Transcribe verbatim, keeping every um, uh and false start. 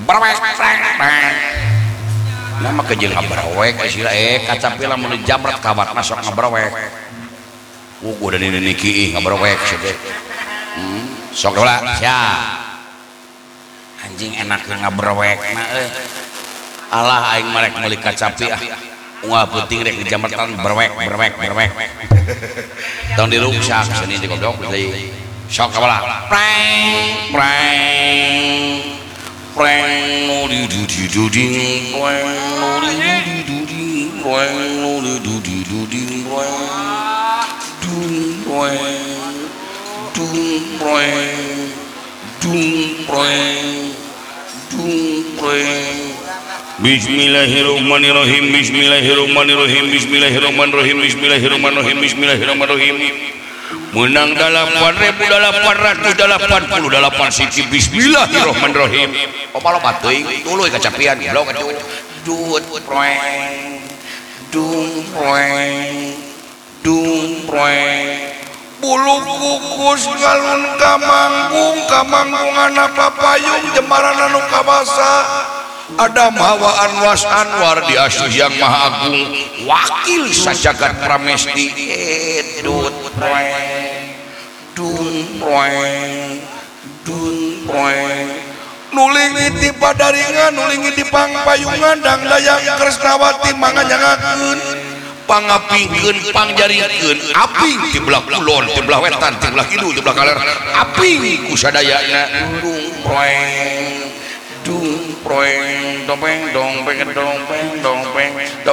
berwek nama kejeng ngabrewek sila eh kacapi lamun dijamret kawat masuk ngabrewek uh gua dari niki ngabrewek sih hmm. Sok dola siap anjing enak ngabrewek nah eh alah aing marek meuli kacapi ah unggal penting rek dijamretan berwek berwek berwek tong dirungsak sini di goblok deui sok kalah preng preng preng no di di di di ding preng no di di di di preng no di di di di ding preng dung preng dung preng dung preng dung preng. Bismillahirrahmanirrahim Bismillahirrahmanirrahim Bismillahirrahmanirrahim Bismillahirrahmanirrahim Bismillahirrahmanirrahim menang delapan ribu delapan ratus delapan puluh delapan sisi Bismillahirrahmanirrahim opalo batuing tuluy kacapian lo katu dut proeng dung proeng dung proeng bulu kukus galun kamanggung kamanggungan apa payung jembaran anu kabasa ada Maha Anwas Anwar di Asyuh yang Maha Agung wakil sajagat pramesti edut proeng dung proeng dung proeng nulingi di padaringan nulingi di pangpayungan dang dayang Kresnawati manganyangakeun pangapingkeun pangjarikeun aping di belah kulon di belah wetan di belah kidul di belah kaler aping ku sadayana dung proeng dung proeng dompeng dompeng dompeng dompeng